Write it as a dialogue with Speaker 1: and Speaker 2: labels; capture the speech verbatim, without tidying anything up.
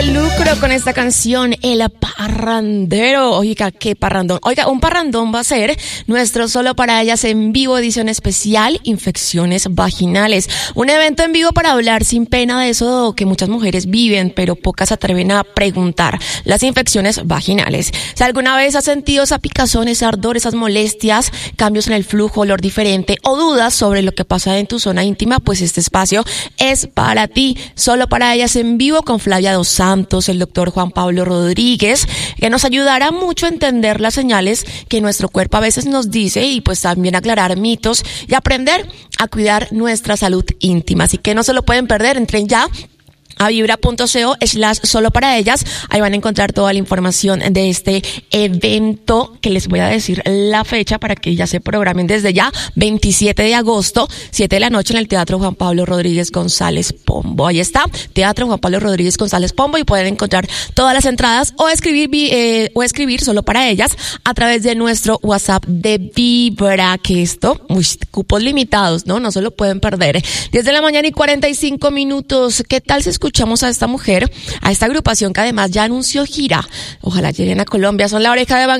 Speaker 1: de lucro con esta canción, El Parrandero. Oiga, qué parrandón. Oiga, un parrandón va a ser nuestro Solo para Ellas en vivo, edición especial, infecciones vaginales. Un evento en vivo para hablar sin pena de eso que muchas mujeres viven, pero pocas se atreven a preguntar. Las infecciones vaginales. Si alguna vez has sentido esa picazón, ese ardor, esas molestias, cambios en el flujo, olor diferente o dudas sobre lo que pasa en tu zona íntima, pues este espacio es para ti. Solo para Ellas en vivo con Flavia Dos Santos, el doctor Juan Pablo Rodríguez, que nos ayudará mucho a entender las señales que nuestro cuerpo a veces nos dice y pues también aclarar mitos y aprender a cuidar nuestra salud íntima. Así que no se lo pueden perder, entren ya a vibra.co slash solo para ellas. Ahí van a encontrar toda la información de este evento, que les voy a decir la fecha para que ya se programen desde ya. veintisiete de agosto, siete de la noche en el Teatro Juan Pablo Rodríguez González Pombo. Ahí está, Teatro Juan Pablo Rodríguez González Pombo, y pueden encontrar todas las entradas o escribir eh, o escribir solo para ellas a través de nuestro WhatsApp de Vibra, que esto, uy, cupos limitados, ¿no? No se lo pueden perder. diez de la mañana y cuarenta y cinco minutos. ¿Qué tal si escuchamos a esta mujer, a esta agrupación que además ya anunció gira? Ojalá lleguen a Colombia. Son La Oreja de Van